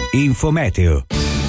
Infometeo.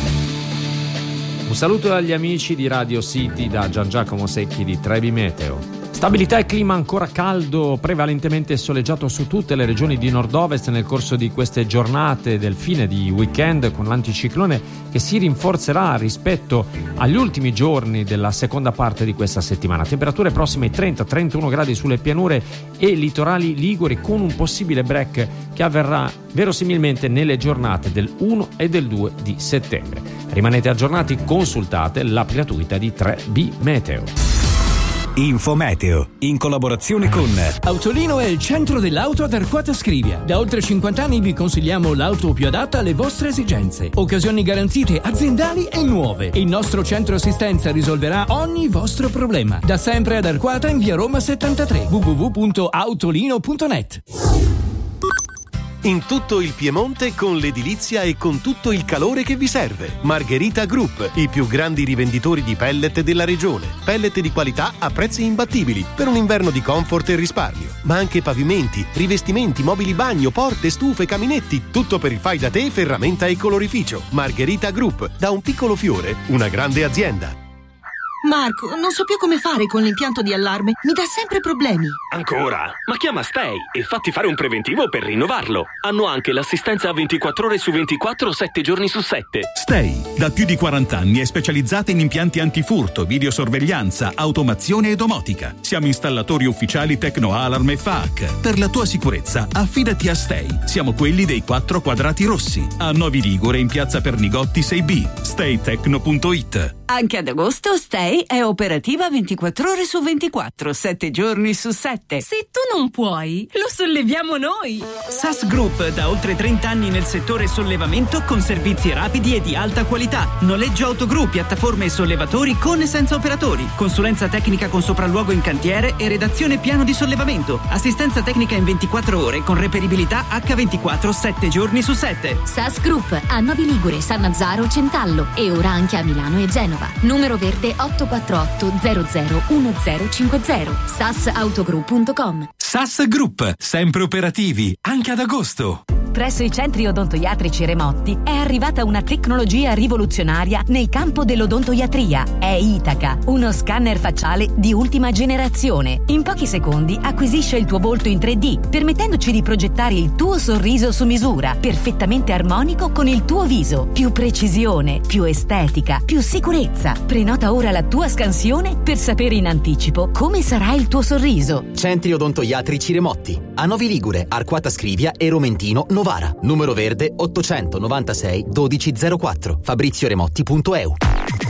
Un saluto agli amici di Radio City da Gian Giacomo Secchi di Trebi Meteo. Stabilità e clima ancora caldo, prevalentemente soleggiato su tutte le regioni di nord-ovest nel corso di queste giornate del fine di weekend, con l'anticiclone che si rinforzerà rispetto agli ultimi giorni della seconda parte di questa settimana. Temperature prossime ai 30-31 gradi sulle pianure e litorali liguri, con un possibile break che avverrà verosimilmente nelle giornate del 1 e del 2 di settembre. Rimanete aggiornati, consultate l'app gratuita di 3B Meteo. Infometeo, in collaborazione con Autolino è il centro dell'auto ad Arquata Scrivia. Da oltre 50 anni vi consigliamo l'auto più adatta alle vostre esigenze. Occasioni garantite aziendali e nuove. Il nostro centro assistenza risolverà ogni vostro problema. Da sempre ad Arquata in via Roma 73. www.autolino.net. In tutto il Piemonte con l'edilizia e con tutto il calore che vi serve. Margherita Group, i più grandi rivenditori di pellet della regione. Pellet di qualità a prezzi imbattibili per un inverno di comfort e risparmio. Ma anche pavimenti, rivestimenti, mobili bagno, porte, stufe, caminetti, tutto per il fai da te, ferramenta e colorificio. Margherita Group, da un piccolo fiore, una grande azienda. Marco, non so più come fare con l'impianto di allarme. Mi dà sempre problemi. Ancora? Ma chiama Stay e fatti fare un preventivo per rinnovarlo. Hanno anche l'assistenza 24 ore su 24, 7 giorni su 7. Stay, da più di 40 anni, è specializzata in impianti antifurto, videosorveglianza, automazione e domotica. Siamo installatori ufficiali Tecno Alarm e FAAC. Per la tua sicurezza, affidati a Stay. Siamo quelli dei 4 quadrati rossi. A Novi Ligure, in piazza Pernigotti 6B. staytecno.it. Anche ad agosto Stay è operativa 24 ore su 24, 7 giorni su 7. Se tu non puoi, lo solleviamo noi. SAS Group, da oltre 30 anni nel settore sollevamento con servizi rapidi e di alta qualità. Noleggio autogru, piattaforme e sollevatori con e senza operatori. Consulenza tecnica con sopralluogo in cantiere e redazione piano di sollevamento. Assistenza tecnica in 24 ore con reperibilità H24, 7 giorni su 7. SAS Group a Novi Ligure, Sannazzaro, Centallo e ora anche a Milano e Genova. Numero verde 848 00 1050. sasautogroup.com. SAS Group, sempre operativi, anche ad agosto. Presso i centri odontoiatrici Remotti è arrivata una tecnologia rivoluzionaria nel campo dell'odontoiatria. È Itaca, uno scanner facciale di ultima generazione. In pochi secondi acquisisce il tuo volto in 3D, permettendoci di progettare il tuo sorriso su misura, perfettamente armonico con il tuo viso. Più precisione, più estetica, più sicurezza. Prenota ora la tua scansione per sapere in anticipo come sarà il tuo sorriso. Centri odontoiatrici Remotti, a Novi Ligure, Arquata Scrivia e Romentino, Novara. Numero verde 896 1204. FabrizioRemotti.eu.